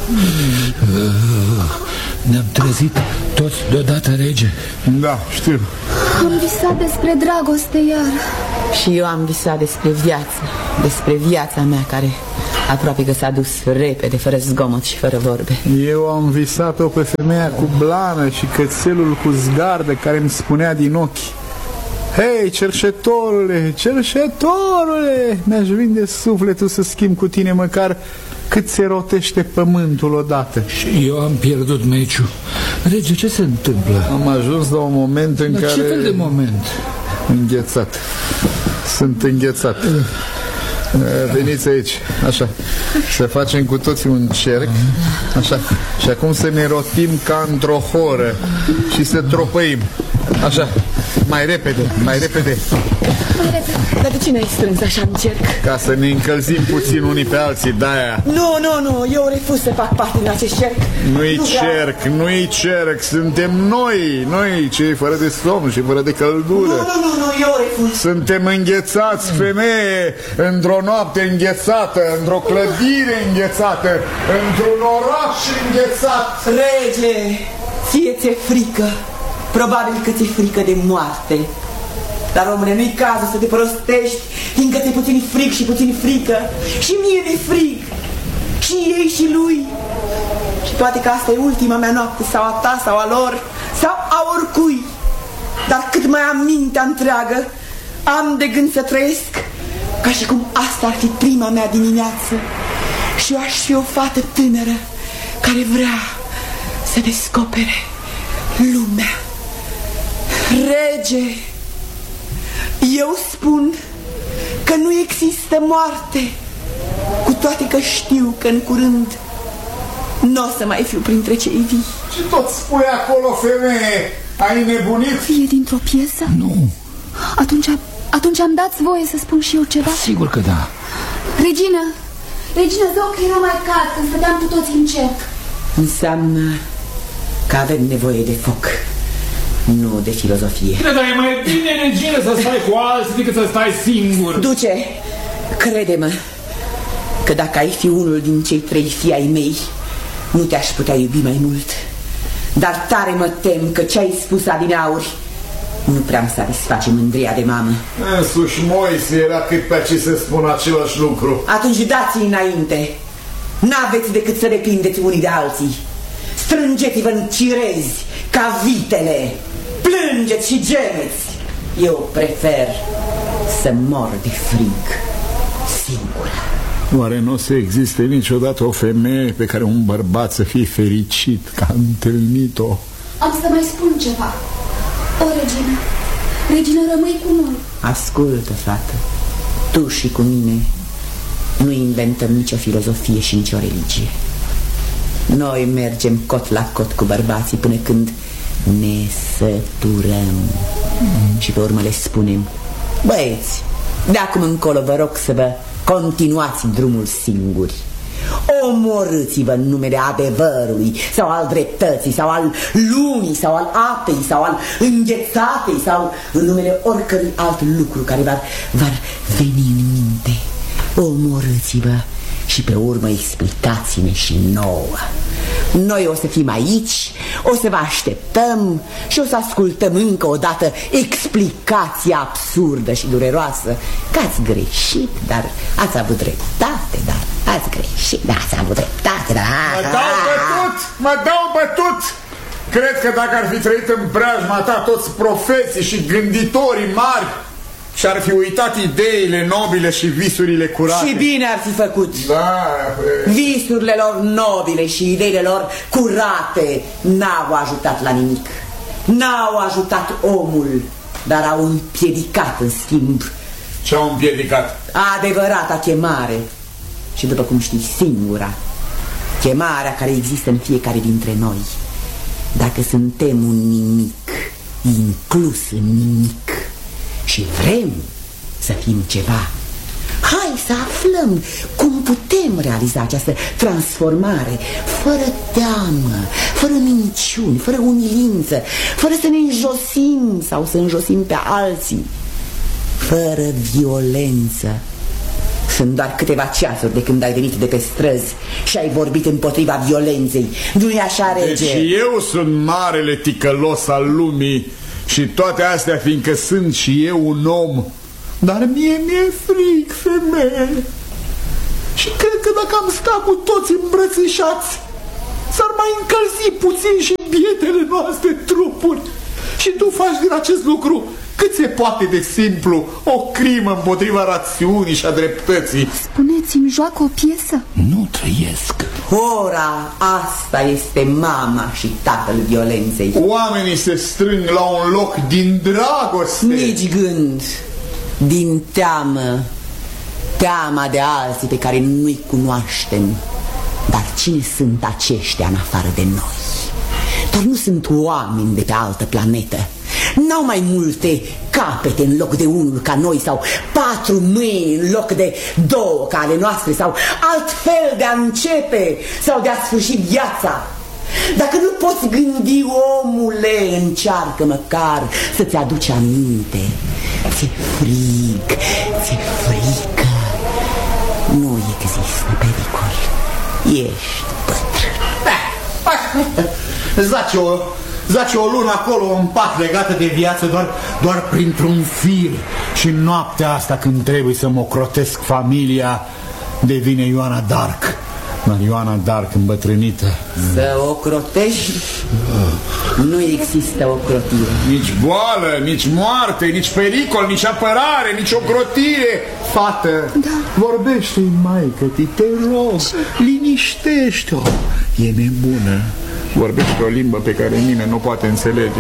Ne-am trezit toți deodată, rege. Da, știu. Am visat despre dragoste iar. Și eu am visat despre viață. Despre viața mea care aproape că s-a dus repede, fără zgomot și fără vorbe. Eu am visat-o pe femeia cu blană și cățelul cu zgardă care îmi spunea din ochi: hei, cerșetorule, cerșetorule, mi-aș vinde sufletul să schimb cu tine măcar cât se rotește pământul odată. Și eu am pierdut meciul. Rege, ce se întâmplă? Am ajuns la un moment în care... Ce fel de moment? Înghețat. Sunt înghețat. Veniți aici, așa. Să facem cu toții un cerc. Așa. Și acum să ne rotim ca într-o horă și să tropăim. Așa. Mai repede, mai repede. Dar de cine ai strâns așa în cerc? Ca să ne încălzim puțin unii pe alții, de-aia. Nu, eu refuz să fac parte din acest cerc. Nu-i cerc, nu-i cerc. Suntem noi cei fără de somn și fără de căldură. Nu, eu refuz. Suntem înghețați, femeie, într-o noapte înghețată, într-o clădire înghețată, într-un oraș înghețat. Rege, ție-ți-e frică. Probabil că ți-e frică de moarte. Dar, omule, nu-i cazul să te prostești, fiindcă ți-e puțin frig și puțin frică. Și mie mi-e frig. Și ei și lui. Și poate că asta e ultima mea noapte, sau a ta, sau a lor, sau a oricui. Dar cât mai am mintea întreagă, am de gând să trăiesc ca și cum asta ar fi prima mea dimineață. Și eu aș fi o fată tânără care vrea să descopere lumea. Rege, eu spun că nu există moarte, cu toate că știu că în curând nu o să mai fiu printre cei vii. Ce tot spui acolo, femeie? Ai nebunit? E dintr-o piesă? Nu. Atunci am dat voie să spun și eu ceva? Sigur că da. Regina, zău că era mai cald când stăteam cu toți în cerc. Înseamnă că avem nevoie de foc, nu de filozofie. Dar e mai bine, regină, să stai cu alții decât să stai singur. Duce, crede-mă că dacă ai fi unul din cei 3 fii ai mei, nu te-aș putea iubi mai mult. Dar tare mă tem că ce ai spus adineauri nu prea-mi satisface mândria de mamă. Însuși Moise era cât pe ce să spun același lucru. Atunci dați înainte. N-aveți decât să depindeți unii de alții. Strângeți-vă în cirezi ca vitele. Plângeți și gemeți. Eu prefer să mor de frig singură. Oare nu o să existe niciodată o femeie pe care un bărbat să fie fericit că a întâlnit-o? Am să mai spun ceva. O, Regina, rămâi cu noi. Ascultă, fată, tu și cu mine nu inventăm nicio filozofie și nicio religie. Noi mergem cot la cot cu bărbații până când ne săturăm. Și pe urmă le spunem: băieți, de acum încolo vă rog să vă continuați drumul singuri. Omorâți-vă în numele adevărului sau al dreptății sau al lumii sau al apei sau al înghețatei sau în numele oricărui alt lucru care v-ar veni în minte. Omorâți-vă și pe urmă explicați-ne și nouă. Noi o să fim aici, o să vă așteptăm și o să ascultăm încă o dată explicația absurdă și dureroasă că ați greșit, dar ați avut dreptate, dar ați greșit, dar ați avut dreptate, dar... Mă dau bătut! Cred că dacă ar fi trăit în preajma ta toți profeții și gânditorii mari și-ar fi uitat ideile nobile și visurile curate. Și bine ar fi făcut. Da, visurile lor nobile și ideile lor curate n-au ajutat la nimic. N-au ajutat omul, dar au împiedicat în schimb. Ce-au împiedicat? Adevărata chemare. Și după cum știi, singura chemarea care există în fiecare dintre noi. Dacă suntem un nimic inclus în nimic și vrem să fim ceva, hai să aflăm cum putem realiza această transformare fără teamă, fără minciuni, fără umilință, fără să ne înjosim sau să înjosim pe alții, fără violență Sunt doar câteva ceasuri de când ai venit de pe străzi și ai vorbit împotriva violenței. Nu-i așa, rege? Deci eu sunt marele ticălos al lumii și toate astea fiindcă sunt și eu un om. Dar mi-e fric, femeie. Și cred că dacă am stat cu toți îmbrățișați, s-ar mai încălzi puțin și bietele noastre trupuri. Și tu faci din acest lucru cât se poate de simplu o crimă împotriva rațiunii și a dreptății. Spuneți-mi, joacă o piesă? Nu trăiesc. Ora asta este mama și tatăl violenței. Oamenii se strâng la un loc din dragoste. Nici gând, din teamă. Teama de alții pe care nu-i cunoaștem. Dar cine sunt aceștia în afară de noi? Doar nu sunt oameni de pe altă planetă. N-au mai multe capete în loc de unul ca noi, sau 4 mâini în loc de 2 ca ale noastre, sau alt fel de a începe sau de a sfârși viața. Dacă nu poți gândi, omule, încearcă măcar să-ți aduci aminte. Ți-e frig, ți-e frică. Nu există pericol. Ești bătrân. Zace o lună acolo în pat legată de viață doar printr-un fir. Și noaptea asta când trebuie să mă ocrotesc familia, devine Ioana Dark. Dar Ioana Dark îmbătrânită. Să ocrotești? Nu există ocrotire. Nici boală, nici moarte, nici pericol, nici apărare, nici ocrotire. Fată, vorbește-i, maică-ti, te rog, liniștește-o. E nebună. Vorbește o limbă pe care nimeni nu poate înțelege.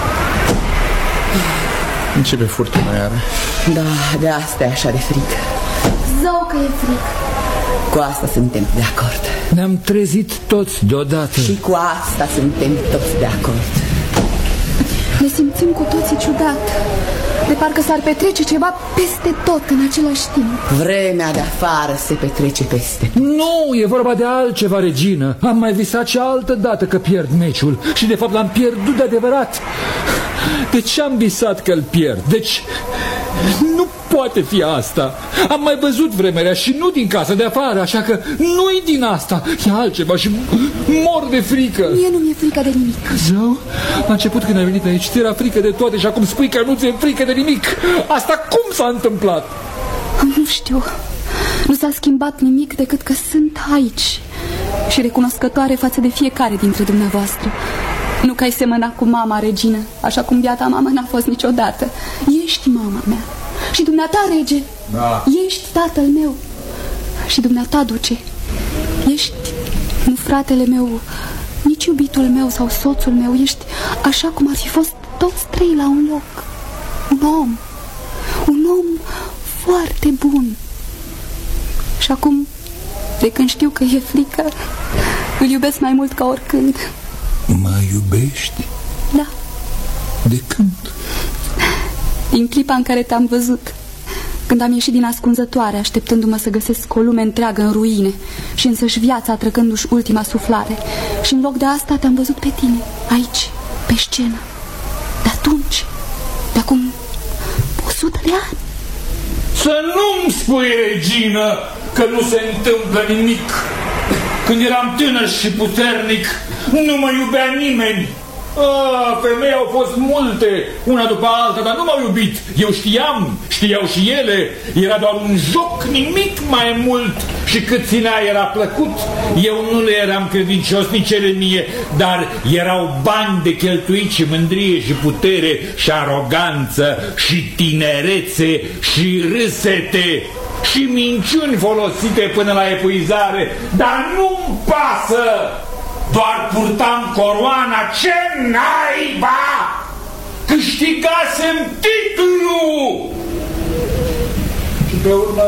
Începe furtuna iară. Da, de asta e așa de fric. Zău că e fric. Cu asta suntem de acord. Ne-am trezit toți deodată. Și cu asta suntem toți de acord. Ne simțim cu toții ciudat. De parcă s-ar petrece ceva peste tot în același timp. Vremea de afară se petrece peste. Nu, e vorba de altceva, regină. Am mai visat și altă dată că pierd meciul. Și de fapt l-am pierdut de adevărat. De ce am visat că îl pierd? Deci nu poate fi asta. Am mai văzut vremerea și nu din casa de afară, așa că nu-i din asta. E altceva și mor de frică. Mie nu mi-e frică de nimic. Zău, la început când ai venit aici ți era frică de toate și acum spui că nu ți-e frică de nimic. Asta cum s-a întâmplat? Nu știu. Nu s-a schimbat nimic decât că sunt aici și recunoscătoare față de fiecare dintre dumneavoastră. Nu că ai semănat cu mama, regină, așa cum biata mama n-a fost niciodată. Ești mama mea. Și dumneata, rege, ești tatăl meu. Și dumneata, duce, ești nu fratele meu, nici iubitul meu sau soțul meu. Ești așa cum ar fi fost toți trei la un loc. Un om foarte bun. Și acum, de când știu că e frică, îl iubesc mai mult ca oricând. Mă iubești? Da. De când? Din clipa în care te-am văzut, când am ieșit din ascunzătoare, așteptându-mă să găsesc o lume întreagă în ruine și însăși viața trăgându-și ultima suflare. Și în loc de asta te-am văzut pe tine, aici, pe scenă. De atunci, de acum 100 de ani. Să nu-mi spui, regină, că nu se întâmplă nimic. Când eram tânăr și puternic, nu mă iubea nimeni. Femei au fost multe, una după alta, dar nu m-au iubit. Eu știau și ele. Era doar un joc, nimic mai mult. Și cât ținea era plăcut. Eu nu le eram credincios, nici ele mie. Dar erau bani de cheltuit și mândrie și putere și aroganță și tinerețe și râsete și minciuni folosite până la epuizare. Dar nu-mi pasă. Doar purtam coroana. Ce naiba! Câștigasem titlul! Și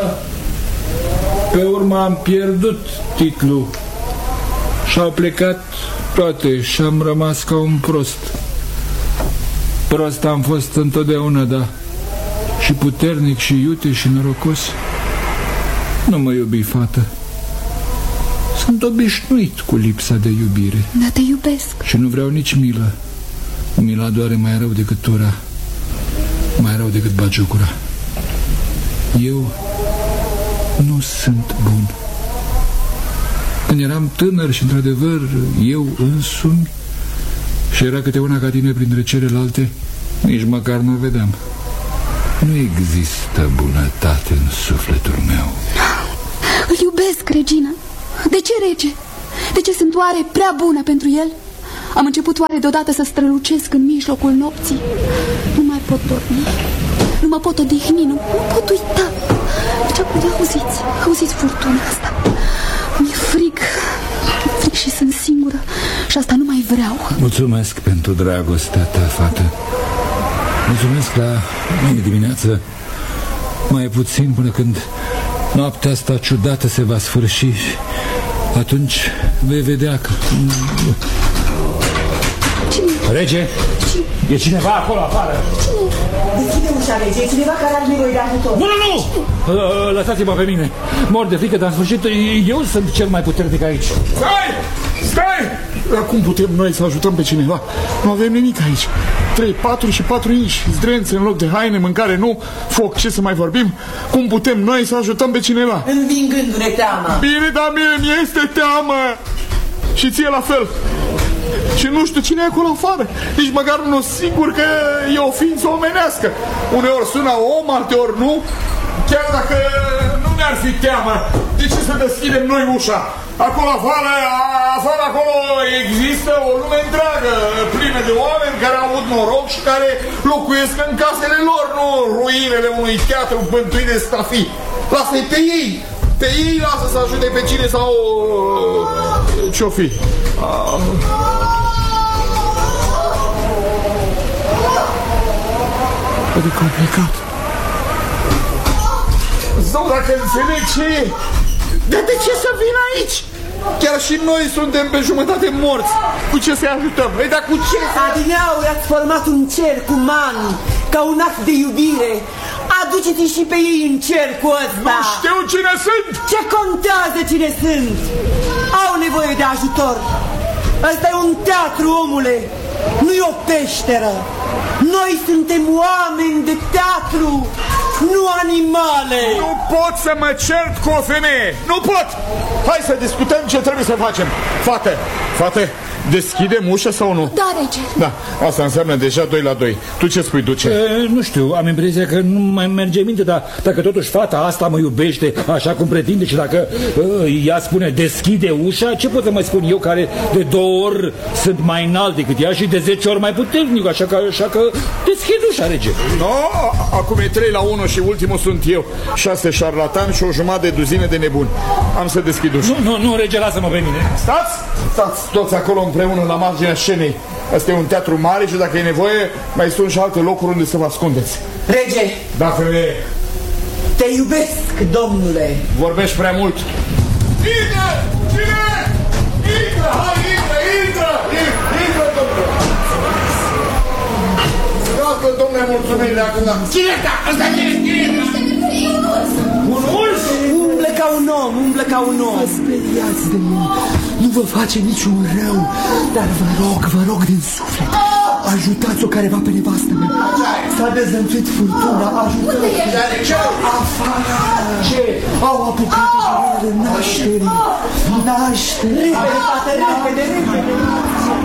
pe urmă am pierdut titlul. Și-au plecat toate și am rămas ca un prost. Prost am fost întotdeauna, da. Și puternic și iute și norocos. Nu mă iubi, fată. Sunt obișnuit cu lipsa de iubire. Dar te iubesc. Și nu vreau nici milă. Mila doare mai rău decât ura, mai rău decât bagiocura. nu sunt bun. Când eram tânăr și, într-adevăr, eu însumi, și era câte una ca tine printre celelalte, nici măcar nu o vedeam. Nu există bunătate în sufletul meu. Îl iubesc, Regina. De ce, rege? De ce sunt oare prea bună pentru el? Am început oare deodată să strălucesc în mijlocul nopții? Nu mai pot dormi, nu mă pot odihni, nu pot uita. Deci, auziți furtuna asta. Mi-e frig și sunt singură și asta nu mai vreau. Mulțumesc pentru dragostea ta, fată. Mulțumesc. La mâine dimineață, mai puțin, până când noaptea asta ciudată se va sfârși. Atunci vei vedea că... Cine? Rege, e cineva acolo afară. Deschide ușa, rege, e cineva care are nevoie de ajutor. Nu! Lăsați-mă pe mine. Mor de frică, dar în sfârșit eu sunt cel mai puternic aici. Stai! Dar cum putem noi să ajutăm pe cineva? Nu avem nimic aici. 3, 4 și 4 inși, zdrențe în loc de haine, mâncare nu, foc, ce să mai vorbim? Cum putem noi să ajutăm pe cineva? Învingându-ne teama. Bine, dar mie mi-este teamă. Și ție la fel. Și nu știu cine e acolo afară. Nici măcar nu sigur că e o ființă omenească. Uneori sună om, alteori nu. Chiar dacă nu ne-ar fi teamă, de ce să deschidem noi ușa? Acolo afară acolo există o lume întreagă, plină de oameni care au avut noroc și care locuiesc în casele lor, nu ruinele unui teatru bântuit de stafii. Lasă-i pe ei! Pe ei lasă să ajute pe cine sau... ce-o fi? E de complicat. Zău, dacă înțeleg ce e, dar de ce să vin aici? Chiar și noi suntem pe jumătate morți. Cu ce să-i ajutăm? Ei, dar cu ce? Adineauri ați format un cerc uman, ca un act de iubire. Aduceți-i și pe ei în cercul ăsta. Nu știu cine sunt. Ce contează cine sunt? Au nevoie de ajutor. Ăsta e un teatru, omule. Nu-i o peșteră. Noi suntem oameni de teatru, nu animale. Nu pot să mă cert cu o femeie. Nu pot. Hai să discutăm ce trebuie să facem. Fate, deschidem ușa sau nu? Da, rege. Da, asta înseamnă deja 2 la 2. Tu ce spui, duce? Nu știu, am impresia că nu mai merge minte, dar dacă totuși fata asta mă iubește așa cum pretinde și dacă ea spune deschide ușa, ce pot să mai spun eu care de 2 ori sunt mai înalt decât ea și de 10 ori mai puternic, așa că deschid ușa, rege. No, acum e 3 la 1 și ultimul sunt eu. 6 șarlatani și o jumătate de duzină de nebuni. Am să deschid ușa. Nu, rege, lasă-mă pe mine. Stați toți acolo împreună la marginea scenei. Asta e un teatru mare și dacă e nevoie mai sunt și alte locuri unde să vă ascundeți. Rege! Da, femeie. Te iubesc, domnule. Vorbești prea mult. Intră! Cine? Intră! Hai, intră, domnule! Vreau, domnule, mulțumire acum. Cine e ăsta? Ăsta cine e? Un urs? Umblă ca un om, umblă ca un om. Vă speriați de el. Nu vă face niciun rău. Dar vă rog din suflet, ajutați-o careva pe nevastă mea. S-a dezlănțuit furtuna. Ajutați-o. Afară. Ce? Au apucat de naștere. Repede, repede.